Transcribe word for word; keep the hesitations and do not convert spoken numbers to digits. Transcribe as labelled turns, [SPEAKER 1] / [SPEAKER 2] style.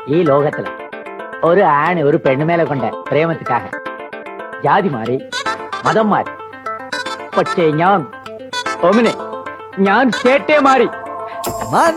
[SPEAKER 1] ഈ ലോകത്തില് ഒരു ആണ് ഒരു പെണ്ണുമേലെ കൊണ്ട് പ്രേമത്തിക്കാക ജാതി മാറി മതം മാറി, പക്ഷേ ഞാൻ ഒമിനെ ഞാൻ ചേട്ടേ മാറി.